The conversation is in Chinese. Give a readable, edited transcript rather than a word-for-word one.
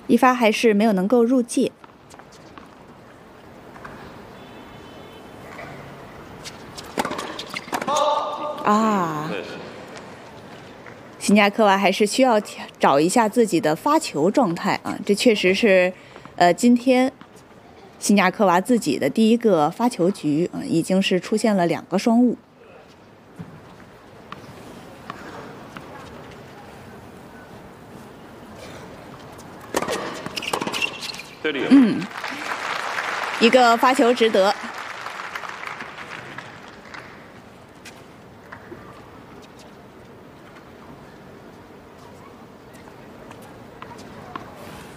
一发还是没有能够入界。啊，辛加科娃还是需要找一下自己的发球状态啊，这确实是，今天辛加科娃自己的第一个发球局啊，已经是出现了2个双误。一个发球值得。